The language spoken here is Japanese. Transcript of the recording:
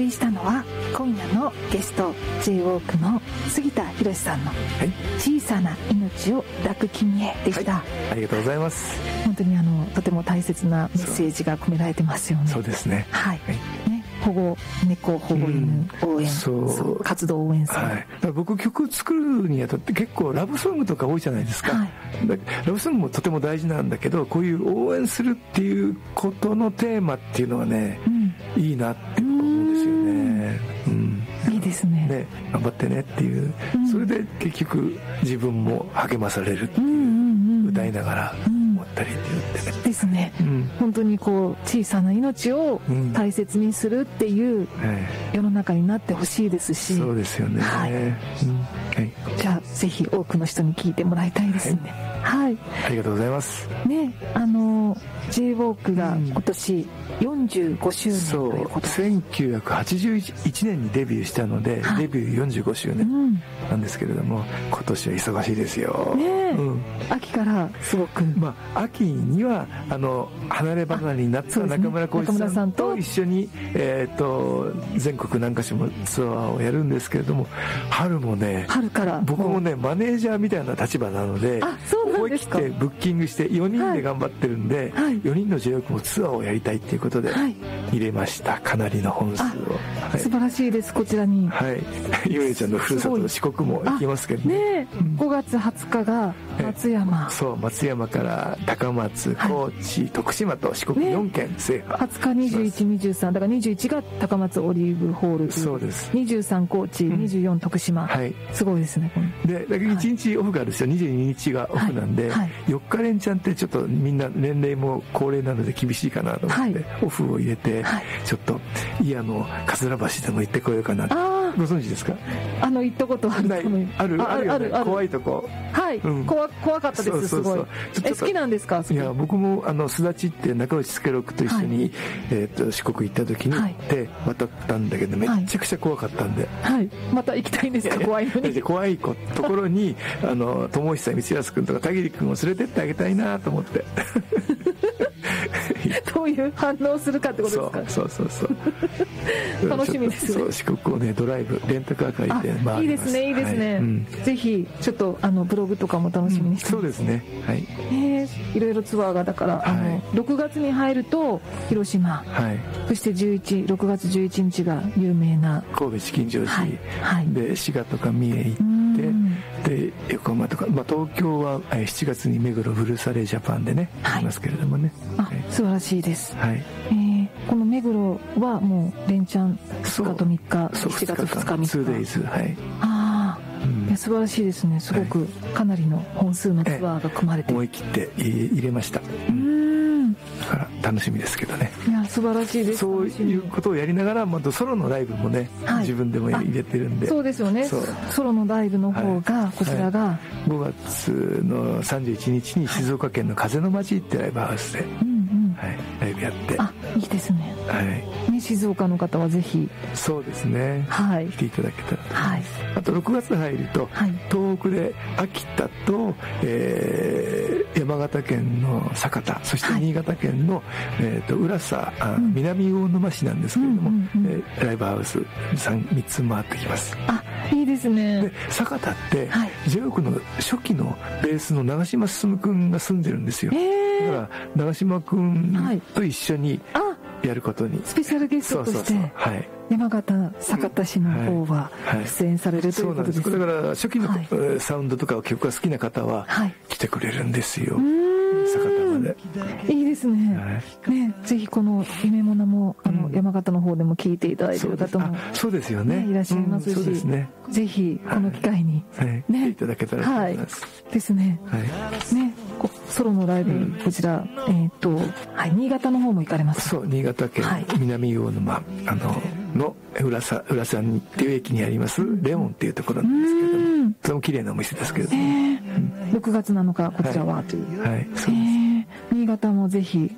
介したのは今夜のゲスト J-WALK の杉田博さんの小さな命を抱く君へでした、 ありがとうございます。 本当にとても大切なメッセージが込められてますよね。 そうですね。 保護猫保護犬応援、そう活動応援さん、 だから僕曲作るにあたって結構ラブソングとか多いじゃないですか、ラブソングもとても大事なんだけど、こういう応援するっていうことのテーマっていうのはね、いいなって思うんですよね。 いいですね。 頑張ってねっていう、それで結局自分も励まされるっていう、歌いながら思ったりって言ってねですね、本当にこう小さな命を大切にするっていう世の中になってほしいですし、 そうですよね。 じゃあぜひ多くの人に聞いてもらいたいですね。ありがとうございますね。J-WALK が今年45周年ということで、 1981年にデビューしたので、デビュー45周年なんですけれども、今年は忙しいですよ。 秋からすごく、 秋には離れ離れになった中村浩一さんと一緒に全国何か所もツアーをやるんですけれども、春もね、 春から僕もねマネージャーみたいな立場なので、思い切ってブッキングして4人で頑張ってるんで、4人の J-WALK もツアーをやりたいっていうことで入れました。かなりの本数を。 素晴らしいです。こちらにゆめちゃんのふるさとの四国も行きますけどね。 5月20日が松山、 松山から高松、高知、徳島と四国4県制覇。 20日21、23だから21が高松オリーブホール、 そうです。 23高知、24徳島、すごいですね。 でだけど1日オフがあるんですよ。22日がオフなんで、4日連チャンってちょっとみんな年齢も高齢なので厳しいかなと思って、オフを入れて、ちょっと桂橋でも行ってこようかな。ご存知ですか？ 行ったことある。 ある怖いとこ。 怖かったです。すごい。好きなんですか？ いや、僕もすだちって中内助六と一緒に四国行った時に行って渡ったんだけど、めちゃくちゃ怖かったんで、 また行きたいんですか？怖いのに。 怖いところに友久光康君とか田切君を連れてってあげたいなと思ってどういう反応するかってことですか？そう楽しみですね。 四国をねドライブレンタカー借りて回ります。 いいですね。ぜひちょっとブログとかも楽しみにしてます。 そうですね。 いろいろツアーがだから6月に入ると広島、そして6月11日が有名な神戸紫禁城寺で、滋賀とか三重行って、で横浜とか、東京は7月に目黒ブルーサレージャパンでねありますけれどもね。 素晴らしいです。この目黒はもう連チャン2日と3日、7月2日3日 2days。素晴らしいですね。すごくかなりの本数のツアーが組まれて、 思い切って入れました。だから楽しみですけどね。 いや素晴らしいです。 そういうことをやりながら、ソロのライブもね、自分でも入れてるんで。 そうですよね。ソロのライブの方が、こちらが 5月の31日に静岡県の風の街ってライブハウスでライブやって。 いいですね。静岡の方はぜひ。 そうですね。来ていただけたら。あと6月入ると、東北で秋田と山形県の酒田、そして新潟県の浦佐、南魚沼市なんですけれども、ライブハウス3つ回ってきます。 いいですね。 で酒田って J-WALK の初期のベースの長嶋進君が住んでるんですよ。だから長嶋君と一緒にやることに、 スペシャルゲストとして山形酒田市の方は出演されるということです。 だから初期のサウンドとか曲が好きな方は来てくれるんですよ。酒田まで。 いいですね。ぜひこの夢もなも山形の方でも聞いていただいている方もそうですよね。 いらっしゃいますし、ぜひこの機会に来ていただけたらと思います。 ですね。ソロのライブ、こちら新潟の方も行かれます。 そう、新潟県南魚沼の浦佐っていう駅にありますレオンっていうところなんですけれども、とても綺麗なお店ですけれども、 6月7日こちらはという。 そうです。 新潟もぜひ